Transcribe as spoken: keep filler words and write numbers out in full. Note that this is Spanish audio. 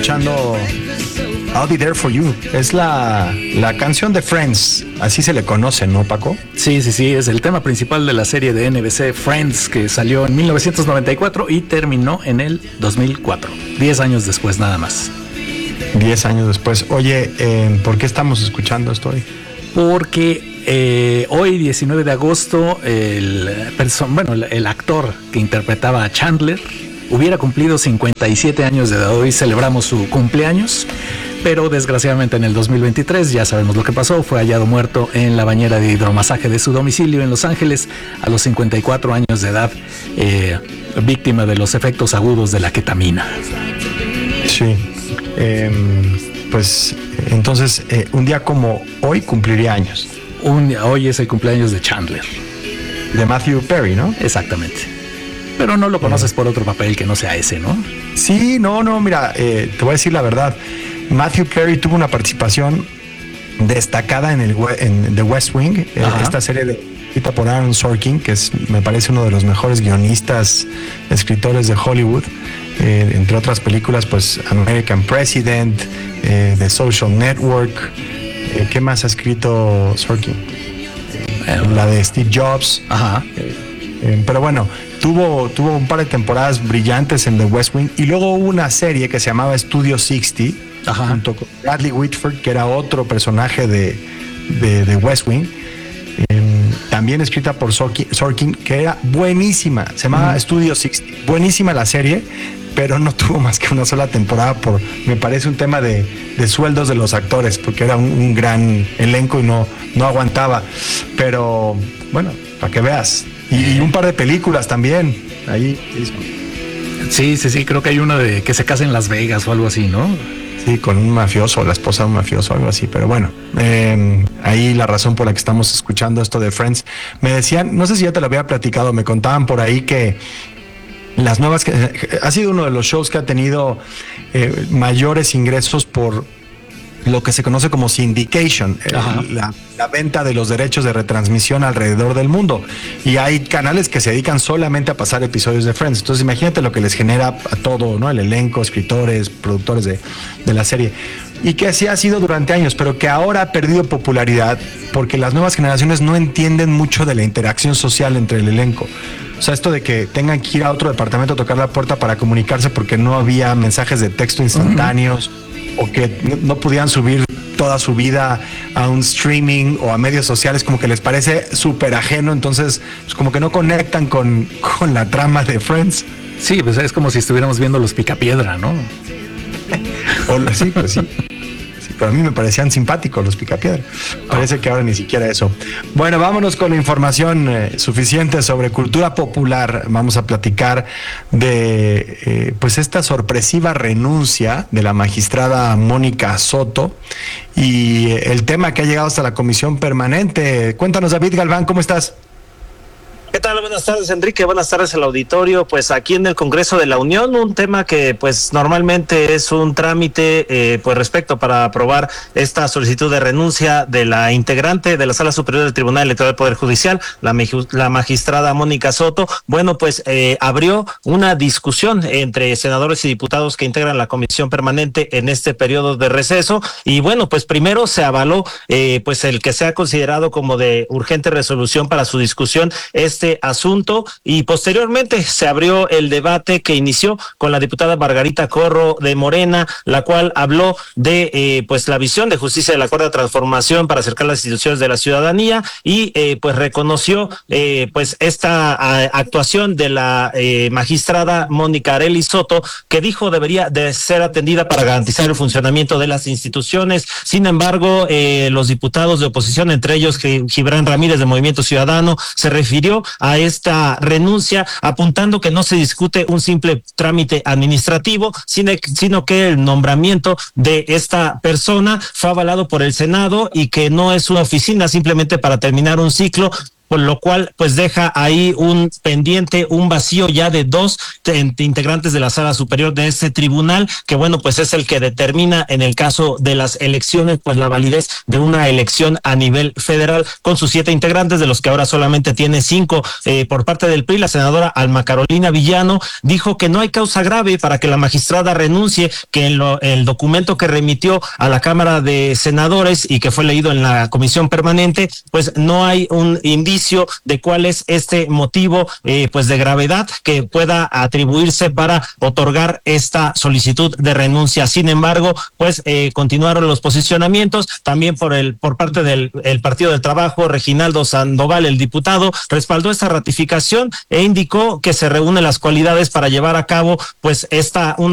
escuchando I'll Be There For You. Es la, la canción de Friends, así se le conoce, ¿no, Paco? Sí, sí, sí, es el tema principal de la serie de N B C Friends, que salió en mil novecientos noventa y cuatro y terminó en el dos mil cuatro, diez años después nada más. Diez años después. Oye, eh, ¿por qué estamos escuchando esto hoy? Porque eh, hoy, diecinueve de agosto, el, person- bueno, el, el actor que interpretaba a Chandler hubiera cumplido cincuenta y siete años de edad. Hoy celebramos su cumpleaños, pero desgraciadamente en el dos mil veintitrés, ya sabemos lo que pasó, fue hallado muerto en la bañera de hidromasaje de su domicilio en Los Ángeles a los cincuenta y cuatro años de edad, eh, víctima de los efectos agudos de la ketamina. Sí, eh, pues entonces eh, un día como hoy cumpliría años. Un, hoy es el cumpleaños de Chandler. De Matthew Perry, ¿no? Exactamente. Pero no lo conoces por otro papel que no sea ese, ¿no? Sí, no, no, mira, eh, te voy a decir la verdad. Matthew Perry tuvo una participación destacada en el en The West Wing, eh, esta serie de, escrita por Aaron Sorkin, que es, me parece uno de los mejores guionistas, escritores de Hollywood, eh, entre otras películas, pues American President, eh, The Social Network. Eh, ¿Qué más ha escrito Sorkin? Eh, la de Steve Jobs. Ajá. Eh, eh, pero bueno, tuvo, tuvo un par de temporadas brillantes en The West Wing y luego hubo una serie que se llamaba Studio sesenta, Ajá. junto con Bradley Whitford, que era otro personaje de, de, de West Wing, eh, también escrita por Sorkin, Sorkin, que era buenísima, se llamaba uh-huh. Studio sesenta, buenísima la serie, pero no tuvo más que una sola temporada por, me parece, un tema de, de sueldos de los actores, porque era un, un gran elenco y no, no aguantaba, pero bueno, para que veas. Y, y un par de películas también ahí. Sí, sí, sí, creo que hay una de que se casa en Las Vegas o algo así, ¿no? Sí, con un mafioso, la esposa de un mafioso, algo así. Pero bueno, eh, ahí la razón por la que estamos escuchando esto de Friends. Me decían, no sé si ya te lo había platicado, me contaban por ahí que las nuevas, que ha sido uno de los shows que ha tenido eh, mayores ingresos por lo que se conoce como syndication, eh, la, la venta de los derechos de retransmisión alrededor del mundo. Y hay canales que se dedican solamente a pasar episodios de Friends. Entonces imagínate lo que les genera a todo, ¿no? El elenco, escritores, productores de, de la serie. Y que así ha sido durante años, pero que ahora ha perdido popularidad porque las nuevas generaciones no entienden mucho de la interacción social entre el elenco. O sea, esto de que tengan que ir a otro departamento a tocar la puerta para comunicarse porque no había mensajes de texto instantáneos, uh-huh. o que no, no podían subir toda su vida a un streaming o a medios sociales, como que les parece súper ajeno, entonces pues como que no conectan con, con la trama de Friends. Sí, pues es como si estuviéramos viendo Los Picapiedra, ¿no? o, sí, pues sí. Pero a mí me parecían simpáticos los Picapiedra. Parece que ahora ni siquiera eso. Bueno, vámonos con la información eh, suficiente sobre cultura popular. Vamos a platicar de eh, pues esta sorpresiva renuncia de la magistrada Mónica Soto y eh, el tema que ha llegado hasta la comisión permanente. Cuéntanos, David Galván, ¿cómo estás? ¿Qué tal? Buenas tardes, Enrique. Buenas tardes al auditorio. Pues aquí en el Congreso de la Unión, un tema que pues normalmente es un trámite eh, pues respecto para aprobar esta solicitud de renuncia de la integrante de la Sala Superior del Tribunal Electoral del Poder Judicial, la, la magistrada Mónica Soto. Bueno, pues eh, abrió una discusión entre senadores y diputados que integran la comisión permanente en este periodo de receso. Y bueno, pues primero se avaló eh, pues el que sea considerado como de urgente resolución para su discusión este asunto, y posteriormente se abrió el debate que inició con la diputada Margarita Corro de Morena, la cual habló de eh, pues la visión de justicia de la Cuarta Transformación para acercar las instituciones de la ciudadanía y eh, pues reconoció eh, pues esta a, actuación de la eh, magistrada Mónica Arely Soto, que dijo debería de ser atendida para garantizar el funcionamiento de las instituciones. Sin embargo, eh, los diputados de oposición, entre ellos Gibran Ramírez de Movimiento Ciudadano, se refirió a esta renuncia, apuntando que no se discute un simple trámite administrativo, sino, sino que el nombramiento de esta persona fue avalado por el Senado y que no es una oficina simplemente para terminar un ciclo, por lo cual pues deja ahí un pendiente, un vacío ya de dos integrantes de la sala superior de este tribunal, que bueno, pues es el que determina en el caso de las elecciones, pues la validez de una elección a nivel federal, con sus siete integrantes, de los que ahora solamente tiene cinco. Eh, por parte del P R I, la senadora Alma Carolina Villano dijo que no hay causa grave para que la magistrada renuncie, que en lo, el documento que remitió a la Cámara de Senadores y que fue leído en la comisión permanente, pues no hay un indicio de cuál es este motivo eh, pues de gravedad que pueda atribuirse para otorgar esta solicitud de renuncia. Sin embargo, pues eh, continuaron los posicionamientos también por el por parte del el Partido del Trabajo. Reginaldo Sandoval, el diputado, respaldó esta ratificación e indicó que se reúnen las cualidades para llevar a cabo pues esta una